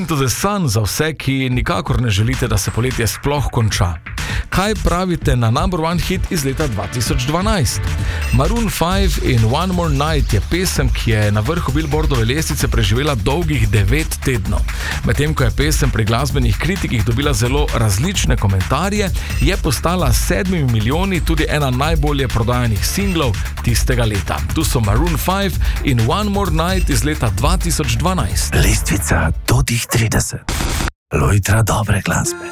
Into the Sun za vse, ki nikakor ne želite, da se poletje sploh konča. Kaj pravite na number one hit iz leta 2012? Maroon 5 in One More Night je pesem, ki je na vrhu Billboardove lestvice preživela dolgih 9 tednov. Medtem ko je pesem pri glasbenih kritikih dobila zelo različne komentarje, je postala 7 milijoni tudi ena najbolje prodajanih singlov tistega leta. Tu so Maroon 5 in One More Night iz leta 2012. Lestvica do tih 30. Lojtra dobre glasbe.